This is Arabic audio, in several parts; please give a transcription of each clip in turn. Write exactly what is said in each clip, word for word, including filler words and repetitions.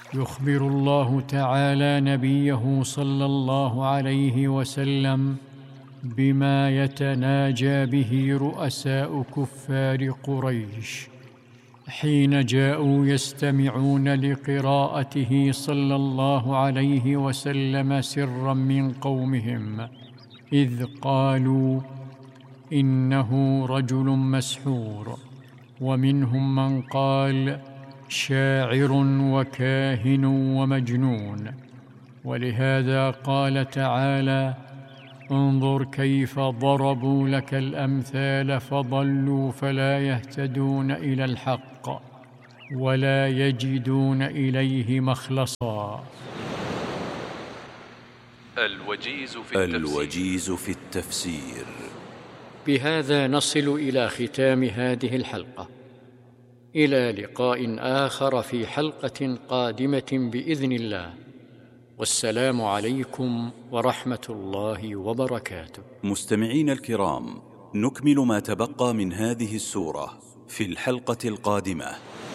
يخبر الله تعالى نبيه صلى الله عليه وسلم بما يتناجى به رؤساء كفار قريش حين جاءوا يستمعون لقراءته صلى الله عليه وسلم سرا من قومهم، إذ قالوا إنه رجل مسحور، ومنهم من قال شاعر وكاهن ومجنون. ولهذا قال تعالى: انظر كيف ضربوا لك الأمثال فضلوا فلا يهتدون إلى الحق ولا يجدون إليه مخلصا. الوجيز في التفسير, الوجيز في التفسير. بهذا نصل إلى ختام هذه الحلقة، إلى لقاء آخر في حلقة قادمة بإذن الله، والسلام عليكم ورحمة الله وبركاته. مستمعين الكرام، نكمل ما تبقى من هذه السورة في الحلقة القادمة.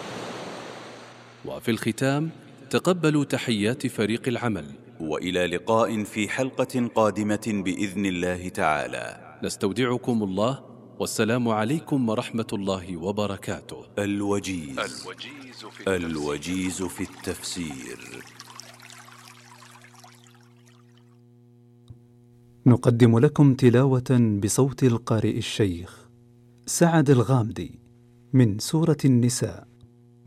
وفي الختام تقبلوا تحيات فريق العمل، وإلى لقاء في حلقة قادمة بإذن الله تعالى. نستودعكم الله، والسلام عليكم ورحمة الله وبركاته. الوجيز, الوجيز, في, التفسير. الوجيز في التفسير. نقدم لكم تلاوة بصوت القارئ الشيخ سعد الغامدي من سورة النساء.